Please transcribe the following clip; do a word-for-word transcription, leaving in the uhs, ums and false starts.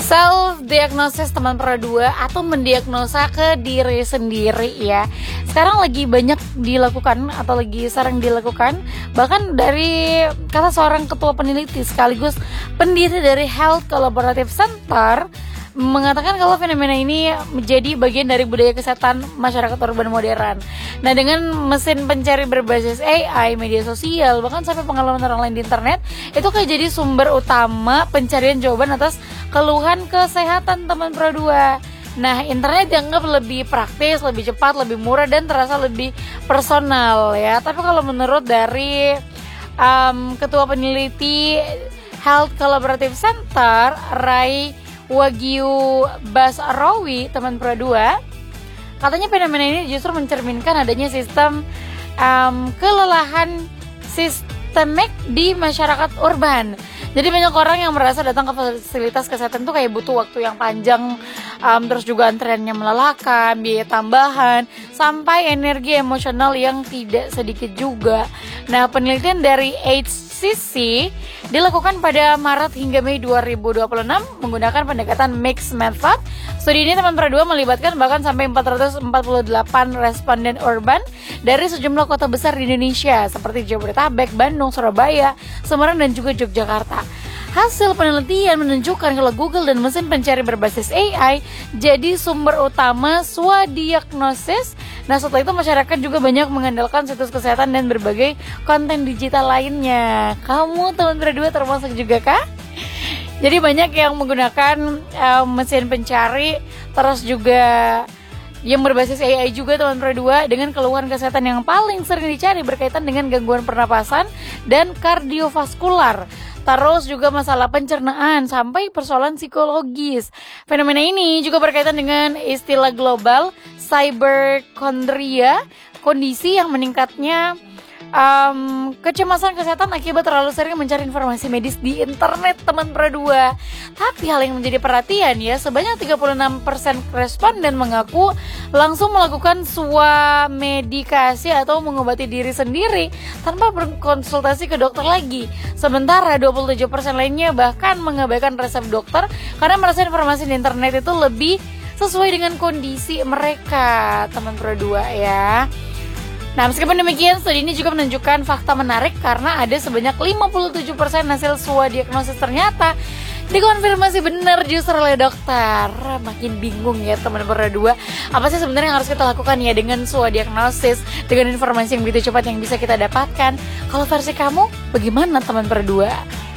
Self diagnosis teman pera dua atau mendiagnosa ke diri sendiri ya. Sekarang lagi banyak dilakukan atau lagi sering dilakukan, bahkan dari kata seorang ketua peneliti sekaligus pendiri dari Health Collaborative Center mengatakan kalau fenomena ini menjadi bagian dari budaya kesehatan masyarakat urban modern. Nah, dengan mesin pencari berbasis A I, media sosial, bahkan sampai pengalaman orang lain di internet, itu kayak jadi sumber utama pencarian jawaban atas keluhan kesehatan teman pera dua. Nah, internet dianggap lebih praktis, lebih cepat, lebih murah, dan terasa lebih personal ya. Tapi kalau menurut dari um, ketua peneliti Health Collaborative Center, Ray Wagyu Basrawi, teman pera dua, katanya fenomena ini justru mencerminkan adanya sistem um, kelelahan sistemik di masyarakat urban. Jadi banyak orang yang merasa datang ke fasilitas kesehatan tuh kayak butuh waktu yang panjang, um, terus juga antreannya melelahkan, biaya tambahan, sampai energi emosional yang tidak sedikit juga. Nah, penelitian dari H C C dilakukan pada Maret hingga Mei dua ribu dua puluh enam menggunakan pendekatan mixed method. Studi ini teman pera dua melibatkan bahkan sampai empat ratus empat puluh delapan responden urban dari sejumlah kota besar di Indonesia seperti Jabodetabek, Bandung, Surabaya, Semarang, dan juga Yogyakarta. Hasil penelitian menunjukkan kalau Google dan mesin pencari berbasis A I jadi sumber utama swadiagnosis. Nah, setelah itu masyarakat juga banyak mengandalkan situs kesehatan dan berbagai konten digital lainnya. Kamu teman pera dua termasuk juga kah? Jadi banyak yang menggunakan uh, mesin pencari, terus juga yang berbasis A I juga teman pera dua, dengan keluhan kesehatan yang paling sering dicari berkaitan dengan gangguan pernapasan dan kardiovaskular. Terus juga masalah pencernaan sampai persoalan psikologis. Fenomena ini juga berkaitan dengan istilah global cyberchondria, kondisi yang meningkatnya um, kecemasan kesehatan akibat terlalu sering mencari informasi medis di internet teman pera dua. Tapi hal yang menjadi perhatian ya, sebanyak tiga puluh enam persen responden mengaku langsung melakukan swamedikasi atau mengobati diri sendiri tanpa berkonsultasi ke dokter lagi. Sementara dua puluh tujuh persen lainnya bahkan mengabaikan resep dokter karena merasa informasi di internet itu lebih sesuai dengan kondisi mereka teman pera dua ya. Nah, meskipun demikian, studi ini juga menunjukkan fakta menarik karena ada sebanyak lima puluh tujuh persen hasil swadiagnosis ternyata dikonfirmasi benar justru oleh dokter. Makin bingung ya teman pera dua, apa sih sebenarnya yang harus kita lakukan ya dengan swadiagnosis, dengan informasi yang begitu cepat yang bisa kita dapatkan. Kalau versi kamu, bagaimana teman pera dua?